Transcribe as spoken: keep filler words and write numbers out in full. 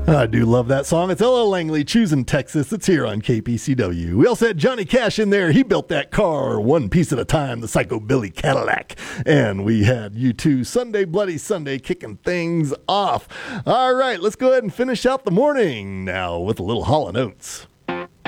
I do love that song. It's Ella Langley, Choosing Texas. It's here on K P C W. We also had Johnny Cash in there. He built that car one piece at a time, the Psychobilly Cadillac. And we had U two, Sunday Bloody Sunday, kicking things off. All right, let's go ahead and finish out the morning now with a little Hall and Oates.